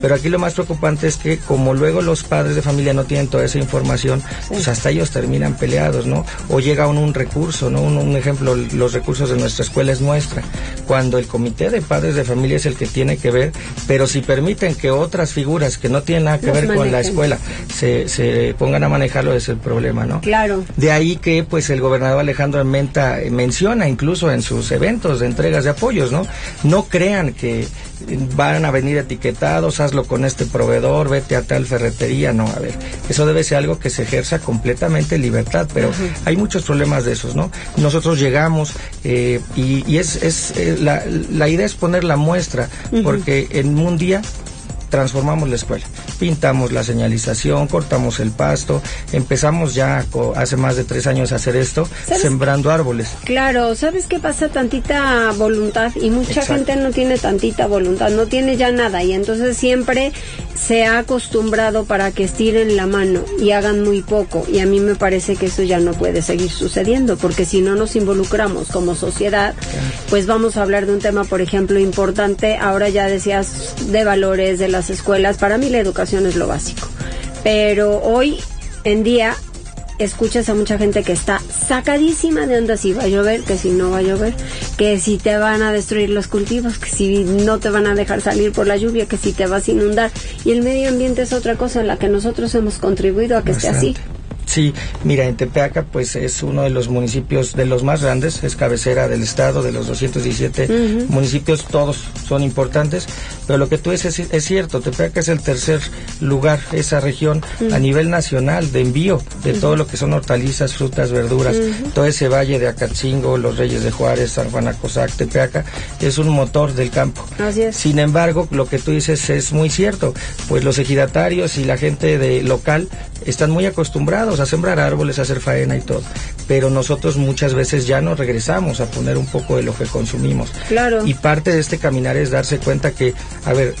Pero aquí lo más preocupante es que como luego los padres de familia no tienen toda esa información, pues hasta ellos terminan peleados, ¿no? O llega un recurso, ¿no? Un ejemplo, los recursos de nuestra escuela es nuestra. Cuando el comité de padres de familia es el que tiene que ver, pero si permiten que otras figuras que no tienen nada que ver con la escuela se pongan a manejarlo, es el problema, ¿no? Claro. De ahí que pues el gobernador Alejandro Armenta menciona incluso en sus eventos de entregas de apoyos, ¿no? No crean que van a venir etiquetados, hazlo con este proveedor, vete a tal ferretería, no, a ver, eso debe ser algo que se ejerza completamente en libertad, pero hay muchos problemas de esos, ¿no? Nosotros llegamos y la idea es poner la muestra, porque en un día transformamos la escuela, pintamos la señalización, cortamos el pasto, empezamos ya hace más de 3 años a hacer esto, sembrando árboles. Claro, ¿sabes qué pasa? Tantita voluntad, y mucha gente no tiene tantita voluntad, no tiene ya nada, y entonces siempre se ha acostumbrado para que estiren la mano y hagan muy poco, y a mí me parece que eso ya no puede seguir sucediendo, porque si no nos involucramos como sociedad, pues vamos a hablar de un tema, por ejemplo, importante. Ahora ya decías de valores, de las escuelas. Para mí la educación es lo básico, pero hoy en día escuchas a mucha gente que está sacadísima de onda si va a llover, que si no va a llover, que si te van a destruir los cultivos, que si no te van a dejar salir por la lluvia, que si te vas a inundar, y el medio ambiente es otra cosa en la que nosotros hemos contribuido a que esté así. Sí, mira, en Tepeaca pues es uno de los municipios de los más grandes, es cabecera del estado, de los 217 municipios, todos son importantes, pero lo que tú dices es cierto, Tepeaca es el tercer lugar, esa región a nivel nacional de envío de todo lo que son hortalizas, frutas, verduras, todo ese valle de Acatzingo, los Reyes de Juárez, San Juan Acosac, Tepeaca, es un motor del campo. Así es. Sin embargo, lo que tú dices es muy cierto, pues los ejidatarios y la gente local están muy acostumbrados a sembrar árboles, a hacer faena y todo, pero nosotros muchas veces ya no regresamos a poner un poco de lo que consumimos. Claro. Y parte de este caminar es darse cuenta que, a ver,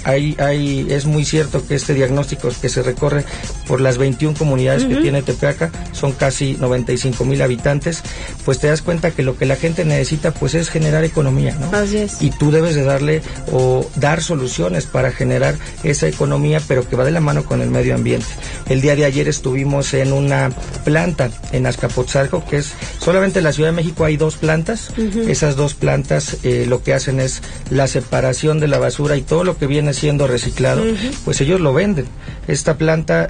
es muy cierto que este diagnóstico que se recorre por las 21 comunidades que tiene Tepeaca, son casi 95,000 habitantes, pues te das cuenta que lo que la gente necesita pues es generar economía, ¿no? Así es. Y tú debes de darle o dar soluciones para generar esa economía, pero que va de la mano con el medio ambiente. El día de ayer estuvimos en una planta en Azcapotzalco, que es solamente en la Ciudad de México hay 2 plantas. Esas 2 plantas lo que hacen es la separación de la basura y todo lo que viene siendo reciclado, pues ellos lo venden. Esta planta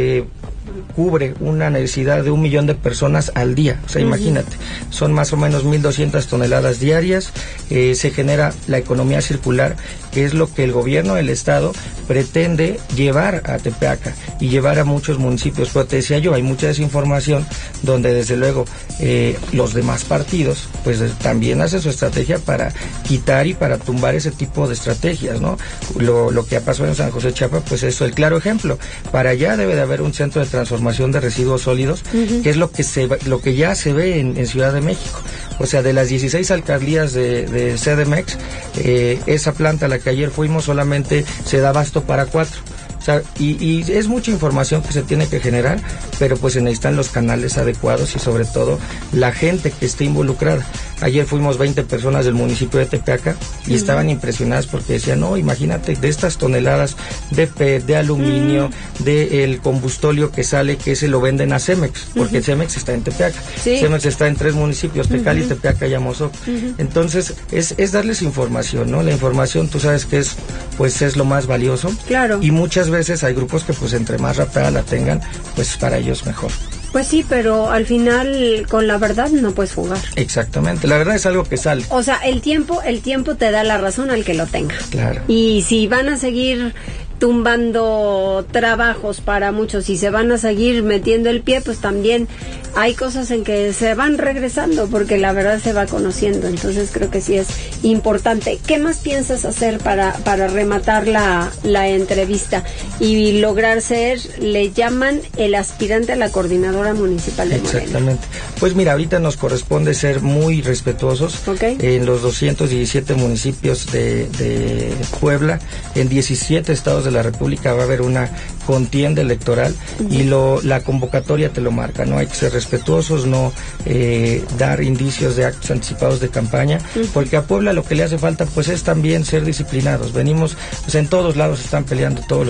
cubre una necesidad de 1 millón de personas al día, o sea, imagínate, son más o menos 1,200 toneladas diarias, se genera la economía circular, que es lo que el gobierno del estado pretende llevar a Tepeaca y llevar a muchos municipios, pero te decía yo, hay mucha desinformación donde desde luego los demás partidos pues también hacen su estrategia para quitar y para tumbar ese tipo de estrategias, ¿no? Lo que ha pasado en San José Chiapa, pues eso, el claro ejemplo. Para allá debe de haber un centro de transformación de residuos sólidos, que es lo que ya se ve en Ciudad de México. O sea, de las 16 alcaldías de CDMX, esa planta a la que ayer fuimos solamente se da abasto para 4. O sea, y es mucha información que se tiene que generar, pero pues se necesitan los canales adecuados y sobre todo la gente que esté involucrada. Ayer fuimos 20 personas del municipio de Tepeaca y estaban impresionadas porque decían, no, imagínate, de estas toneladas de PET, de aluminio, del combustóleo que sale, que ese lo venden a Cemex, porque Cemex está en Tepeaca. Cemex está en 3 municipios, Tecali, Tepeaca y Amozoc. Entonces, es darles información, ¿no? La información, tú sabes que es lo más valioso. Claro. Y muchas veces hay grupos que pues entre más rápida la tengan, pues para ellos mejor. Pues sí, pero al final con la verdad no puedes jugar. Exactamente, la verdad es algo que sale. O sea, el tiempo te da la razón al que lo tenga. Claro. Y si van a seguir tumbando trabajos para muchos y se van a seguir metiendo el pie, pues también hay cosas en que se van regresando porque la verdad se va conociendo. Entonces creo que sí es importante. ¿Qué más piensas hacer para rematar la entrevista y lograr ser, le llaman el aspirante a la coordinadora municipal de Morena? Exactamente. Pues mira, ahorita nos corresponde ser muy respetuosos. En los 217 municipios de Puebla, en 17 estados de la República va a haber una contienda electoral y la convocatoria te lo marca, ¿no? Hay que ser respetuosos, no dar indicios de actos anticipados de campaña, porque a Puebla lo que le hace falta pues es también ser disciplinados. Venimos, pues en todos lados están peleando todos los